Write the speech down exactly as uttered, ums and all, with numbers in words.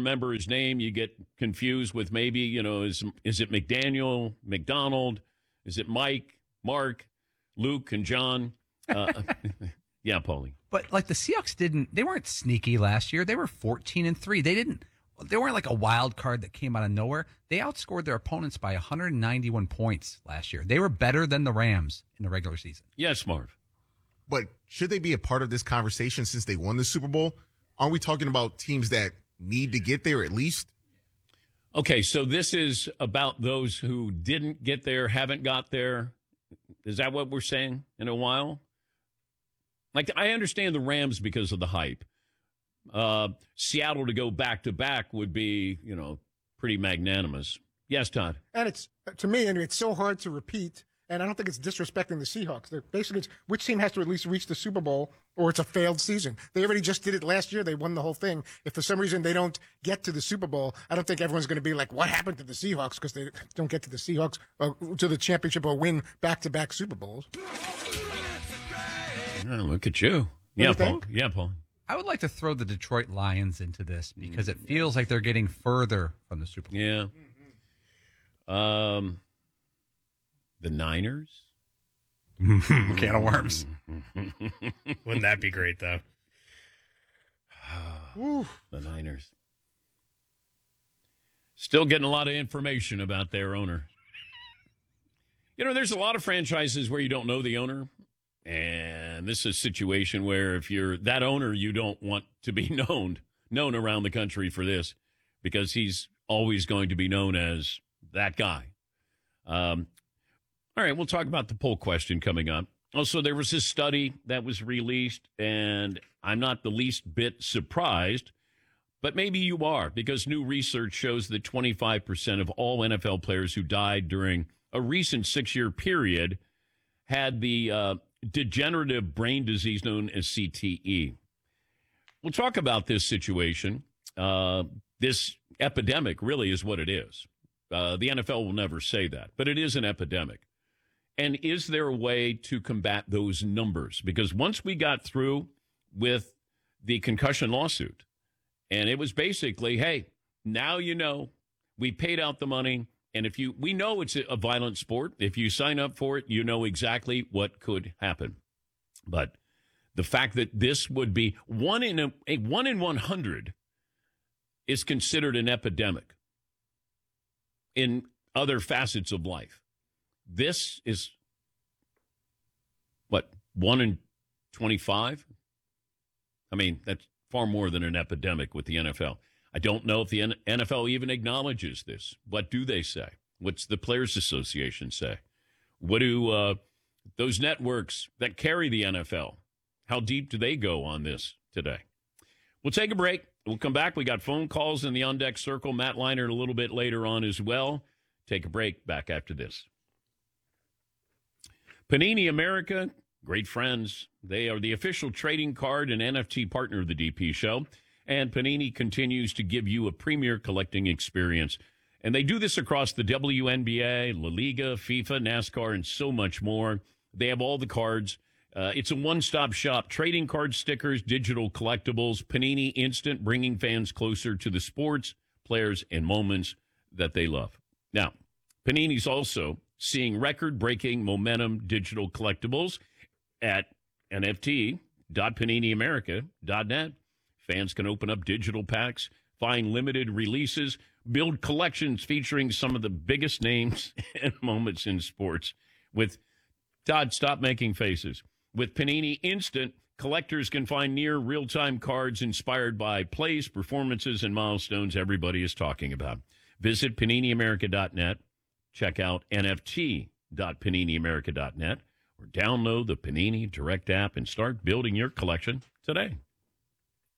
remember his name, you get confused with maybe, you know, is, is it McDaniel, McDonald? Is it Mike, Mark, Luke, and John? Uh, yeah, Paulie. But like the Seahawks didn't, they weren't sneaky last year. They were fourteen and three. They didn't, they weren't like a wild card that came out of nowhere. They outscored their opponents by one hundred ninety-one points last year. They were better than the Rams in the regular season. Yes, Marv. But should they be a part of this conversation since they won the Super Bowl? Aren't we talking about teams that need to get there at least? Okay, so this is about those who didn't get there, haven't got there. Is that what we're saying in a while? Like, I understand the Rams because of the hype. Uh, Seattle to go back-to-back would be, you know, pretty magnanimous. Yes, Todd? And it's, to me, and it's so hard to repeat, and I don't think it's disrespecting the Seahawks. They're basically, it's which team has to at least reach the Super Bowl or it's a failed season. They already just did it last year. They won the whole thing. If for some reason they don't get to the Super Bowl, I don't think everyone's going to be like, what happened to the Seahawks? Because they don't get to the Seahawks, uh, to the championship or win back-to-back Super Bowls. Oh, look at you. Yeah, Paul. Yeah, Paul. I would like to throw the Detroit Lions into this because it feels like they're getting further from the Super Bowl. Yeah. Um, the Niners? Can of worms. Wouldn't that be great, though? The Niners. Still getting a lot of information about their owner. You know, there's a lot of franchises where you don't know the owner. And this is a situation where if you're that owner, you don't want to be known, known around the country for this because he's always going to be known as that guy. Um, all right, we'll talk about the poll question coming up. Also, there was this study that was released, and I'm not the least bit surprised, but maybe you are, because new research shows that twenty-five percent of all N F L players who died during a recent six-year period had the uh, degenerative brain disease known as C T E. We'll talk about this situation. Uh, this epidemic really is what it is. Uh, the N F L will never say that, but it is an epidemic. And is there a way to combat those numbers? Because once we got through with the concussion lawsuit, and it was basically, hey, now you know, we paid out the money, and if you, we know it's a violent sport. If you sign up for it, you know exactly what could happen. But the fact that this would be one in a, a one in one hundred is considered an epidemic in other facets of life. This is, what, one in twenty-five? I mean, that's far more than an epidemic with the N F L. I don't know if the N F L even acknowledges this. What do they say? What's the Players Association say? What do uh, those networks that carry the N F L, how deep do they go on this today? We'll take a break. We'll come back. We got phone calls in the on-deck circle. Matt Leinart a little bit later on as well. Take a break. Back after this. Panini America, great friends. They are the official trading card and N F T partner of the D P Show. And Panini continues to give you a premier collecting experience. And they do this across the W N B A, La Liga, FIFA, NASCAR, and so much more. They have all the cards. Uh, it's a one-stop shop. Trading cards, stickers, digital collectibles. Panini Instant, bringing fans closer to the sports, players, and moments that they love. Now, Panini's also seeing record-breaking momentum digital collectibles at N F T dot panini america dot net. Fans can open up digital packs, find limited releases, build collections featuring some of the biggest names and moments in sports. With Todd, stop making faces. With Panini Instant, collectors can find near real-time cards inspired by plays, performances, and milestones everybody is talking about. Visit panini america dot net, check out N F T dot panini america dot net, or download the Panini Direct app and start building your collection today.